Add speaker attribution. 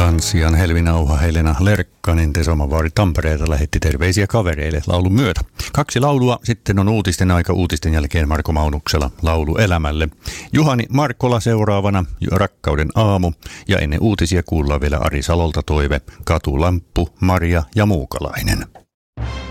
Speaker 1: Tanssijan Helvi Nauha, Helena Lerkkanen, Tesomavaari Tampereelta lähetti terveisiä kavereille laulun myötä. 2 laulua, sitten on uutisten aika, uutisten jälkeen Marko Maunuksella laulu elämälle. Juhani Markkola seuraavana, Rakkauden aamu, ja ennen uutisia kuullaan vielä Ari Salolta toive, Katulamppu, Maria ja Muukalainen.